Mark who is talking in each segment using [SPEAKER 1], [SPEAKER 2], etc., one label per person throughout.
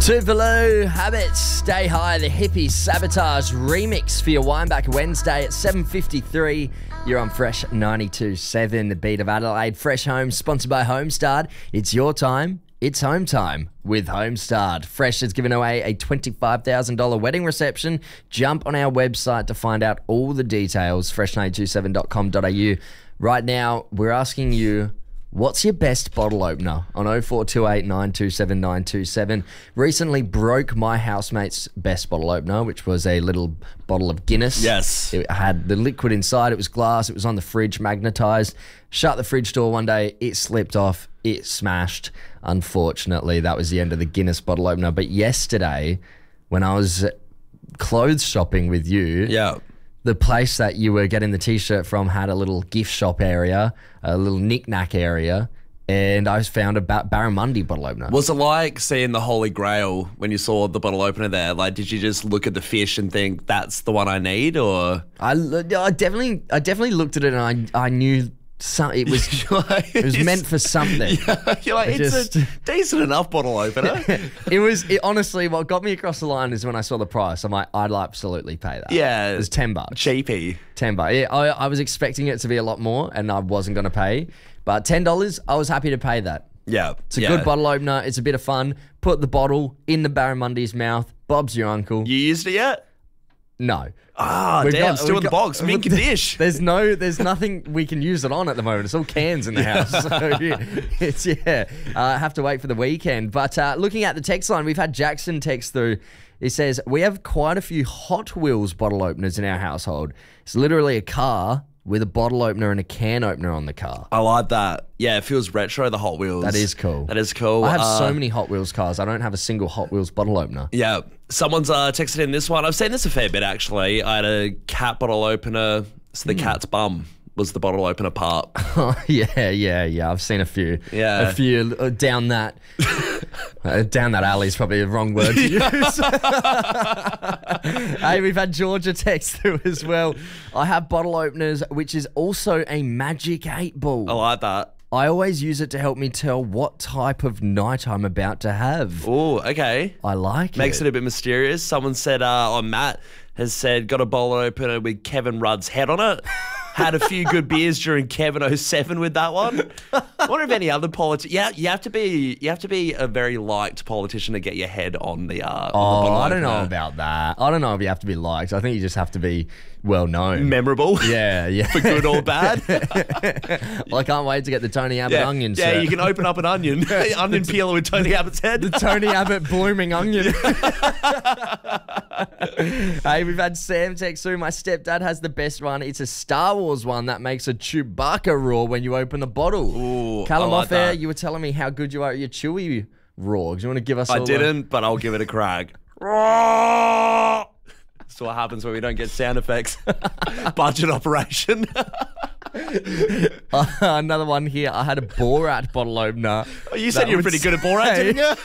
[SPEAKER 1] Tuvalu, Habits, Stay High, the Hippie Sabotage remix for your Wineback Wednesday at 7:53. You're on Fresh 92.7, the beat of Adelaide. Fresh Home, sponsored by Homestart. It's your time. It's home time with Homestart. Fresh has given away a $25,000 wedding reception. Jump on our website to find out all the details, fresh927.com.au. Right now, we're asking you, what's your best bottle opener on 0428 927 927? Recently broke my housemate's best bottle opener, which was a little bottle of Guinness.
[SPEAKER 2] Yes.
[SPEAKER 1] It had the liquid inside. It was glass. It was on the fridge, magnetized. Shut the fridge door one day. It slipped off. It smashed. Unfortunately, that was the end of the Guinness bottle opener. But yesterday, when I was clothes shopping with you, the place that you were getting the T-shirt from had a little gift shop area, a little knick-knack area, and I found a Barramundi bottle opener.
[SPEAKER 2] Was it like seeing the Holy Grail when you saw the bottle opener there? Like, did you just look at the fish and think, that's the one I need, or...?
[SPEAKER 1] I definitely looked at it and I knew... it was meant for something.
[SPEAKER 2] Yeah, you're like, it's a decent enough bottle opener.
[SPEAKER 1] Honestly, what got me across the line is when I saw the price. I'm like, I'd absolutely pay that.
[SPEAKER 2] Yeah.
[SPEAKER 1] It was $10.
[SPEAKER 2] Cheapy.
[SPEAKER 1] $10. Yeah, I was expecting it to be a lot more and I wasn't going to pay. But $10, I was happy to pay that.
[SPEAKER 2] Yeah.
[SPEAKER 1] It's a good bottle opener. It's a bit of fun. Put the bottle in the Barramundi's mouth. Bob's your uncle.
[SPEAKER 2] You used it yet?
[SPEAKER 1] No.
[SPEAKER 2] Damn, still in the box. Mint and dish.
[SPEAKER 1] There's nothing we can use it on at the moment. It's all cans in the house. So have to wait for the weekend. But looking at the text line, we've had Jackson text through. He says, we have quite a few Hot Wheels bottle openers in our household. It's literally a car with a bottle opener and a can opener on the car.
[SPEAKER 2] I like that. Yeah, it feels retro, the Hot Wheels.
[SPEAKER 1] That is cool.
[SPEAKER 2] That is cool.
[SPEAKER 1] I have so many Hot Wheels cars. I don't have a single Hot Wheels bottle opener.
[SPEAKER 2] Yeah. Someone's texted in this one. I've seen this a fair bit, actually. I had a cat bottle opener. So the cat's bum was the bottle opener part.
[SPEAKER 1] Oh, yeah. I've seen a few.
[SPEAKER 2] Yeah.
[SPEAKER 1] A few down that. Down that alley is probably the wrong word to use. Hey, we've had Georgia text through as well. I have bottle openers, which is also a magic 8 ball.
[SPEAKER 2] I like that.
[SPEAKER 1] I always use it to help me tell what type of night I'm about to have.
[SPEAKER 2] Oh, okay.
[SPEAKER 1] I like it.
[SPEAKER 2] Makes it a bit mysterious. Someone said, Matt has said, got a bottle opener with Kevin Rudd's head on it. Had a few good beers during Kevin 07 with that one. I wonder if any other politician. Yeah, you have to be a very liked politician to get your head on the.
[SPEAKER 1] I don't know about that. I don't know if you have to be liked. I think you just have to be well known,
[SPEAKER 2] memorable.
[SPEAKER 1] Yeah,
[SPEAKER 2] for good or bad.
[SPEAKER 1] Well, I can't wait to get the Tony Abbott onion.
[SPEAKER 2] Yeah, you can open up an onion, onion peeler with Tony Abbott's head.
[SPEAKER 1] The Tony Abbott blooming onion. Hey, we've had Sam text through. My stepdad has the best one. It's a Star Wars one that makes a Chewbacca roar when you open the bottle.
[SPEAKER 2] Ooh,
[SPEAKER 1] Callum,
[SPEAKER 2] like
[SPEAKER 1] off air,
[SPEAKER 2] that.
[SPEAKER 1] You were telling me how good you are at your Chewy roar. Do you want to give us?
[SPEAKER 2] I didn't, but I'll give it a crack. That's what happens when we don't get sound effects. Budget operation.
[SPEAKER 1] Another one here. I had a Borat bottle opener.
[SPEAKER 2] Oh, you said you were pretty good at Borat, didn't you?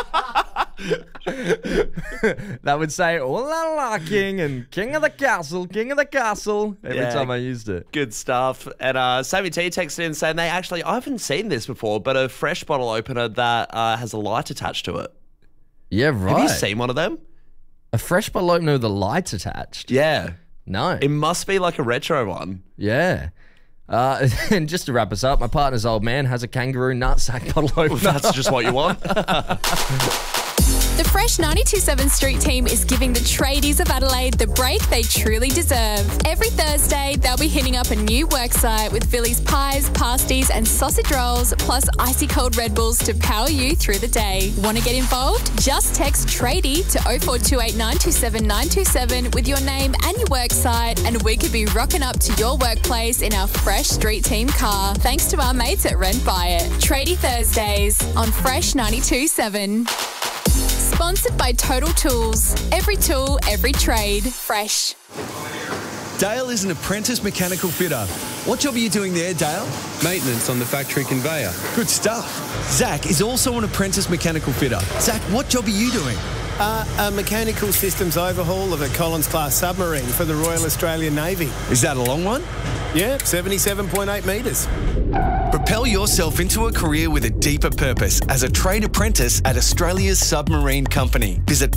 [SPEAKER 1] That would say, "Oh la la, king and king of the castle, every time I used it.
[SPEAKER 2] Good stuff. And Sammy T texted in saying I haven't seen this before, but a fresh bottle opener that has a light attached to it.
[SPEAKER 1] Yeah, right.
[SPEAKER 2] Have you seen one of them?
[SPEAKER 1] A fresh bottle opener with the lights attached?
[SPEAKER 2] Yeah.
[SPEAKER 1] No.
[SPEAKER 2] It must be like a retro one.
[SPEAKER 1] Yeah. And just to wrap us up, my partner's old man has a kangaroo nutsack bottle opener.
[SPEAKER 2] That's just what you want.
[SPEAKER 3] The Fresh 92.7 Street team is giving the tradies of Adelaide the break they truly deserve. Every Thursday, they'll be hitting up a new worksite with Philly's pies, pasties and sausage rolls, plus icy cold Red Bulls to power you through the day. Want to get involved? Just text tradie to 0428 927 927 with your name and your worksite, and we could be rocking up to your workplace in our Fresh Street team car, thanks to our mates at Rent Buy It. Tradie Thursdays on Fresh 92.7. Sponsored by Total Tools. Every tool, every trade. Fresh.
[SPEAKER 4] Dale is an apprentice mechanical fitter. What job are you doing there, Dale?
[SPEAKER 5] Maintenance on the factory conveyor.
[SPEAKER 4] Good stuff. Zach is also an apprentice mechanical fitter. Zach, what job are you doing?
[SPEAKER 6] A mechanical systems overhaul of a Collins-class submarine for the Royal Australian Navy.
[SPEAKER 4] Is that a long one?
[SPEAKER 6] Yeah, 77.8 metres.
[SPEAKER 4] Prepare Propel yourself into a career with a deeper purpose as a trade apprentice at Australia's submarine company. Visit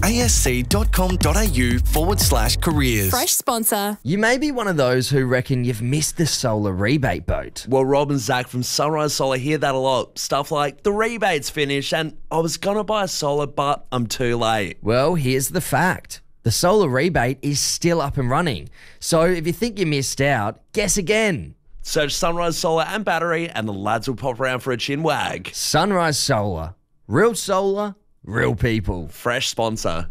[SPEAKER 4] asc.com.au/careers.
[SPEAKER 3] Fresh sponsor.
[SPEAKER 1] You may be one of those who reckon you've missed the solar rebate boat.
[SPEAKER 2] Well, Rob and Zach from Sunrise Solar hear that a lot. Stuff like, the rebate's finished and I was going to buy a solar, but I'm too late.
[SPEAKER 1] Well, here's the fact. The solar rebate is still up and running. So if you think you missed out, guess again.
[SPEAKER 2] Search Sunrise Solar and Battery and the lads will pop around for a chin wag.
[SPEAKER 1] Sunrise Solar. Real solar, real people.
[SPEAKER 2] Fresh sponsor.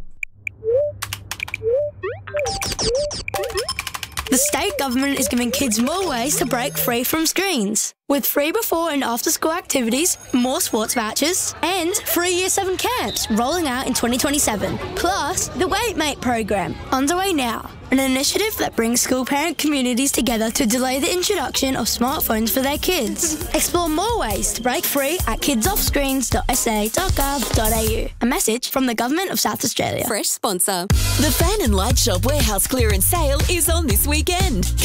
[SPEAKER 7] The state government is giving kids more ways to break free from screens. With free before and after school activities, more sports vouchers, and free Year 7 camps rolling out in 2027. Plus, the Wait Mate program, underway now. An initiative that brings school parent communities together to delay the introduction of smartphones for their kids. Explore more ways to break free at kidsoffscreens.sa.gov.au. A message from the Government of South Australia.
[SPEAKER 3] Fresh sponsor.
[SPEAKER 8] The Fan and Light Shop warehouse clearance sale is on this weekend.